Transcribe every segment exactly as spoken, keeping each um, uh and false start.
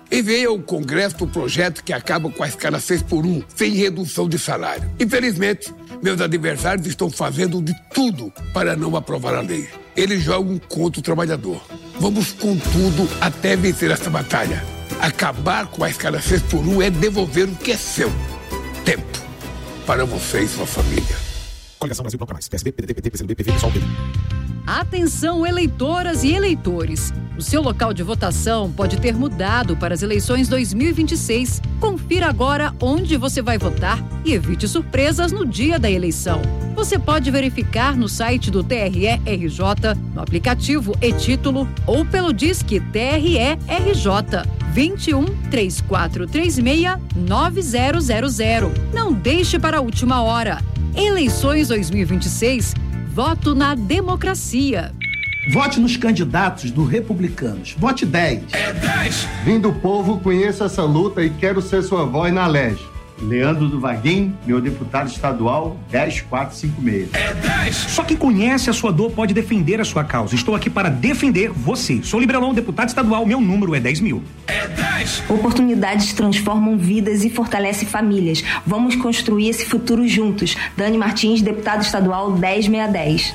Enviei ao Congresso o projeto que acaba com a escala seis por um, sem redução de salário. Infelizmente, meus adversários estão fazendo de tudo para não aprovar a lei. Eles jogam contra o trabalhador. Vamos com tudo até vencer essa batalha. Acabar com a escala seis por um é devolver o que é seu. Tempo. Para você e sua família. Coligação Brasil Bloco Mais. P S D, P D T, P T, P C do B, P V, PSOL, P D. Atenção, eleitoras e eleitores. O seu local de votação pode ter mudado para as eleições dois mil e vinte e seis. Confira agora onde você vai votar e evite surpresas no dia da eleição. Você pode verificar no site do T R E R J, no aplicativo e-Título ou pelo Disque T R E R J vinte e um, três quatro três seis, nove zero zero zero. Não deixe para a última hora. Eleições dois mil e vinte e seis, voto na democracia. Vote nos candidatos do Republicanos. Vote dez. É dez! Vim do povo, conheço essa luta e quero ser sua voz na L E G. Leandro do Vaguinho, meu deputado estadual, dez quatro cinco seis. É dez! Só quem conhece a sua dor pode defender a sua causa. Estou aqui para defender você. Sou Liberalão, deputado estadual, meu número é dez mil. É dez! Oportunidades transformam vidas e fortalecem famílias. Vamos construir esse futuro juntos. Dani Martins, deputado estadual, dez seiscentos e dez.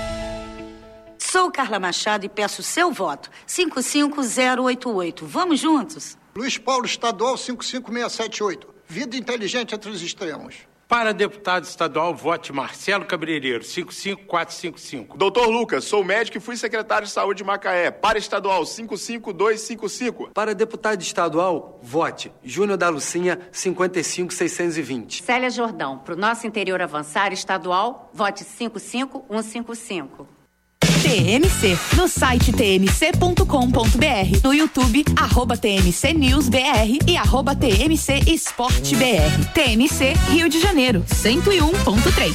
Sou Carla Machado e peço seu voto. cinco cinco zero oito oito. Vamos juntos? Luiz Paulo, estadual, cinco cinco seis sete oito. Vida inteligente entre os extremos. Para deputado estadual, vote Marcelo Cabeleireiro, cinco cinco quatro cinco cinco. Doutor Lucas, sou médico e fui secretário de saúde de Macaé. Para estadual, cinco cinco dois cinco cinco. Para deputado estadual, vote Júnior da Lucinha, cinquenta e cinco seiscentos e vinte. Célia Jordão, para o nosso interior avançar estadual, vote cinco cinco um cinco cinco. T M C, no site t m c ponto com ponto b r, no YouTube, arroba T M C News B R e arroba T M C Esporte B R. T M C Rio de Janeiro, cento e um ponto três.